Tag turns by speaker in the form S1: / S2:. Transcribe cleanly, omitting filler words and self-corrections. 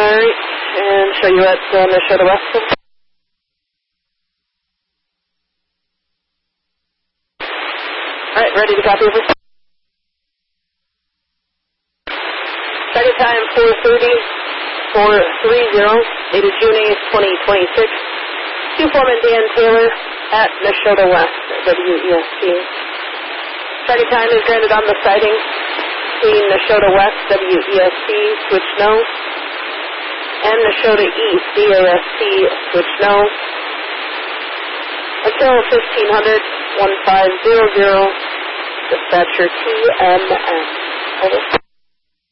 S1: Alright, and show you at Minnesota West. Alright, ready to copy over. Second time 430, dated June 8th, 2026. To Foreman Dan Taylor at Minnesota West, WESC. Second time is granted on the sighting between Minnesota West, WESC, switch no, and Minnesota East, DASC, switch no, until 1500, 1500, dispatcher TMS. Over.